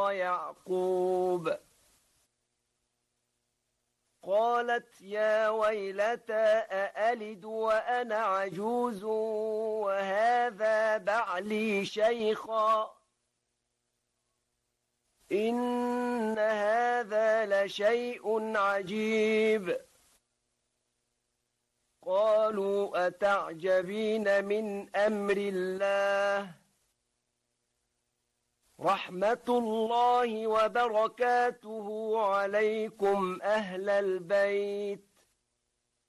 يعقوب قالت يا ويلتى أألد وأنا عجوز وهذا بعلي شيخا إن هذا لشيء عجيب قالوا أتعجبين من أمر الله رحمة الله وبركاته عليكم أهل البيت